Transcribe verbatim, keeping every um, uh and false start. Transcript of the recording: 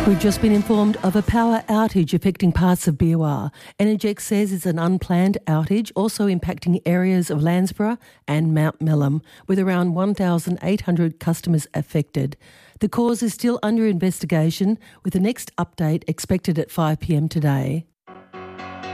We've just been informed of a power outage affecting parts of Beerwah. Energex says it's an unplanned outage, also impacting areas of Landsborough and Mount Melham, with around one thousand eight hundred customers affected. The cause is still under investigation, with the next update expected at five p m today.